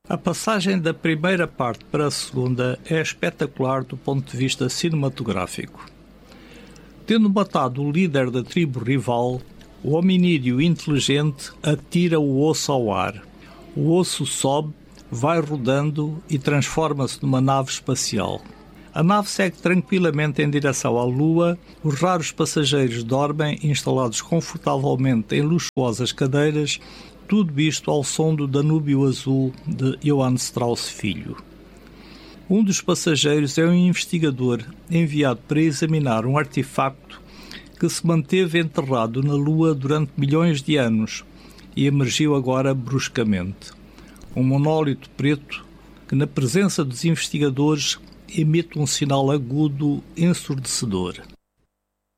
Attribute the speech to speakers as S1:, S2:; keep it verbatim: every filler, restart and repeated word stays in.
S1: A passagem da primeira parte para a segunda é espetacular do ponto de vista cinematográfico. Tendo matado o líder da tribo rival, o hominídeo inteligente atira o osso ao ar. O osso sobe, vai rodando e transforma-se numa nave espacial. A nave segue tranquilamente em direção à Lua, os raros passageiros dormem instalados confortavelmente em luxuosas cadeiras, tudo isto ao som do Danúbio Azul de Johann Strauss Filho. Um dos passageiros é um investigador enviado para examinar um artefacto que se manteve enterrado na Lua durante milhões de anos e emergiu agora bruscamente. Um monólito preto que, na presença dos investigadores, emite um sinal agudo ensurdecedor.